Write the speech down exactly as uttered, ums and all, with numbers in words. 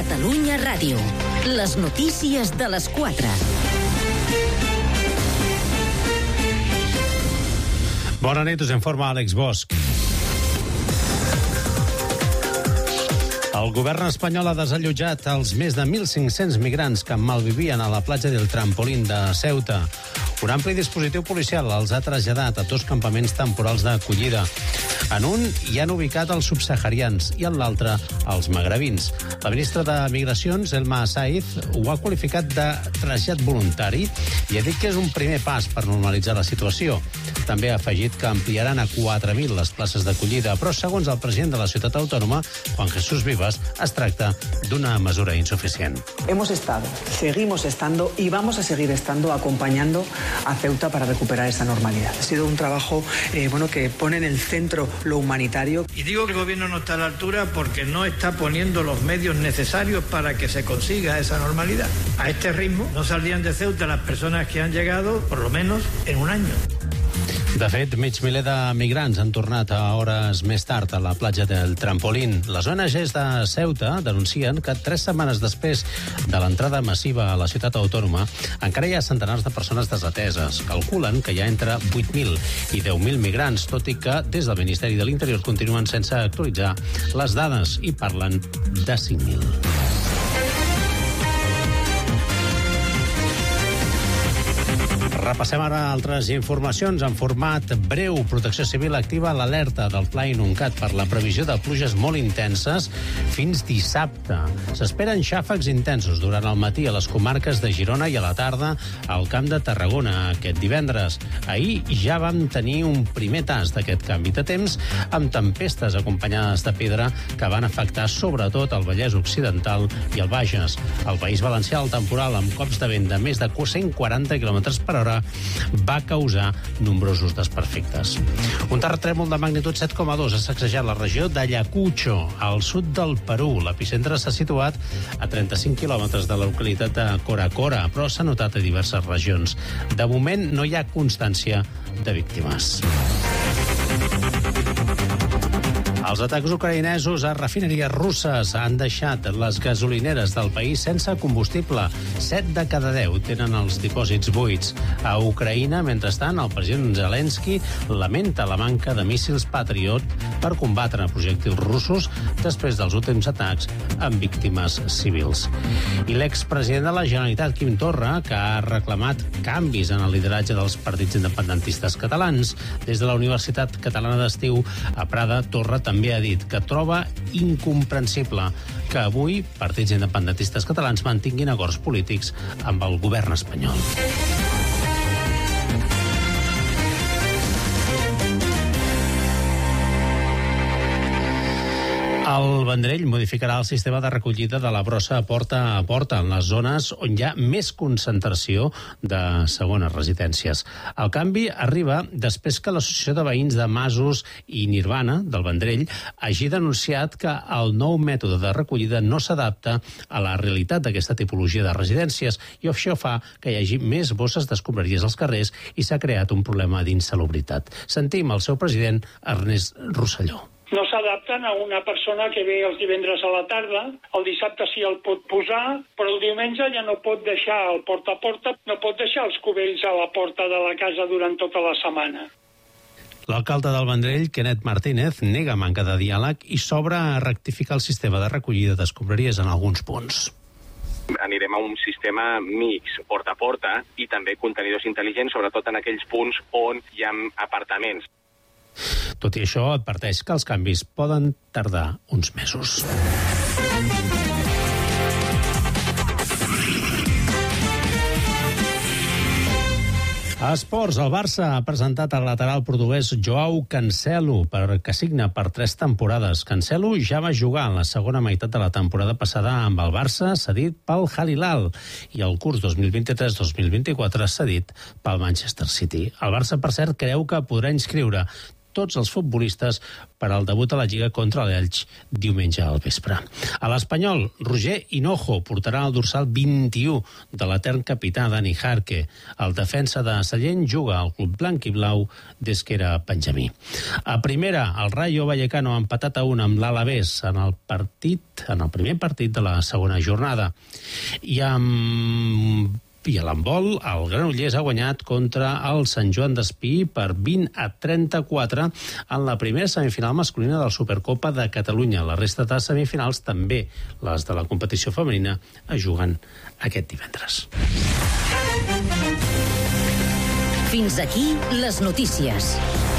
Catalunya Ràdio. Les notícies de les quatre. Bona nit, us informa Àlex Bosch. El govern espanyol ha desallotjat els més de mil cinc-cents migrants que malvivien a la platja del Trampolín de Ceuta. Un ampli dispositiu policial els ha traslladat a dos campaments temporals d'acollida. En un hi han ubicat els subsaharians i en l'altre els magrebins. La ministra de Migracions, Elma Saiz, ho ha qualificat de trasllat voluntari i ha dit que és un primer pas per normalitzar la situació. També ha afegit que ampliaran a quatre mil les places d'acollida, però segons el president de la ciutat autònoma, Juan Jesús Vivas, es tracta d'una mesura insuficient. Hemos estado, seguimos estando y vamos a seguir estando acompañando a Ceuta para recuperar esa normalidad. Ha sido un trabajo eh, bueno, que pone en el centro lo humanitario. Y digo que el gobierno no está a la altura porque no está poniendo los medios necesarios para que se consiga esa normalidad. A este ritmo no saldrían de Ceuta las personas que han llegado, por lo menos, en un año. De fet, mig miler de migrants han tornat a hores més tard a la platja del Trampolín. Les O N Ges de Ceuta denuncien que tres setmanes després de l'entrada massiva a la ciutat autònoma encara hi ha centenars de persones desateses. Calculen que hi ha entre vuit mil i deu mil migrants, tot i que des del Ministeri de l'Interior continuen sense actualitzar les dades i parlen de cinc mil. Repassem ara altres informacions en format breu. Protecció Civil activa l'alerta del Pla Inuncat per la previsió de pluges molt intenses fins dissabte. S'esperen xàfecs intensos durant el matí a les comarques de Girona i a la tarda al Camp de Tarragona aquest divendres. Ahir ja vam tenir un primer tast d'aquest canvi de temps amb tempestes acompanyades de pedra que van afectar sobretot el Vallès Occidental i el Bages. Al País Valencià, el temporal amb cops de vent de més de cent quaranta quilòmetres per hora va causar nombrosos desperfectes. Un terratrèmol de magnitud set coma dos ha sacsejat la regió d'Ayacucho, al sud del Perú. L'epicentre s'ha situat a trenta-cinc quilòmetres de la localitat de Cora Cora, però s'ha notat a diverses regions. De moment no hi ha constància de víctimes. Els atacs ucraïnesos a refineries russes han deixat les gasolineres del país sense combustible. Set de cada deu tenen els dipòsits buits. A Ucraïna, mentrestant, el president Zelensky lamenta la manca de míssils Patriot per combatre projectils russos després dels últims atacs amb víctimes civils. I l'expresident de la Generalitat, Quim Torra, que ha reclamat canvis en el lideratge dels partits independentistes catalans. Des de la Universitat Catalana d'Estiu a Prada, Torra també també ha dit que troba incomprensible que avui partits independentistes catalans mantinguin acords polítics amb el govern espanyol. El Vendrell modificarà el sistema de recollida de la brossa porta a porta en les zones on hi ha més concentració de segones residències. El canvi arriba després que l'Associació de Veïns de Masos i Nirvana, del Vendrell, hagi denunciat que el nou mètode de recollida no s'adapta a la realitat d'aquesta tipologia de residències i això fa que hi hagi més bosses d'escombraries als carrers i s'ha creat un problema d'insalubritat. Sentim el seu president, Ernest Rosselló. No s'adapten a una persona que ve els divendres a la tarda, el dissabte sí el pot posar, però el diumenge ja no pot deixar el porta a porta, no pot deixar els cubells a la porta de la casa durant tota la setmana. L'alcalde del Vendrell, Kenneth Martínez, nega manca de diàleg i s'obre a rectificar el sistema de recollida d'escombraries en alguns punts. Anirem a un sistema mix, porta a porta, i també contenidors intel·ligents, sobretot en aquells punts on hi ha apartaments. Tot i això, adverteix que els canvis poden tardar uns mesos. A esports, el Barça ha presentat el lateral portuguès Joao Cancelo per que signa per tres temporades. Cancelo ja va jugar en la segona meitat de la temporada passada amb el Barça, cedit pel Al-Hilal, i el curs dos mil vint-i-tres dos mil vint-i-quatre cedit pel Manchester City. El Barça, per cert, creu que podrà inscriure tots els futbolistes per al debut a la Lliga contra l'Elx diumenge al vespre. A l'Espanyol, Roger Hinojo portarà el dorsal vint-i-u de l'etern capità Dani Jarque. El defensa de Sallent juga al club blanc i blau des que era benjamí. A primera, el Rayo Vallecano ha empatat a un amb l'Alavés en el partit, en el primer partit de la segona jornada. I amb I a l'handbol, el Granollers ha guanyat contra el Sant Joan d'Espí per vint a trenta-quatre en la primera semifinal masculina de la Supercopa de Catalunya. La resta de semifinals, també les de la competició femenina, es juguen aquest divendres. Fins aquí les notícies.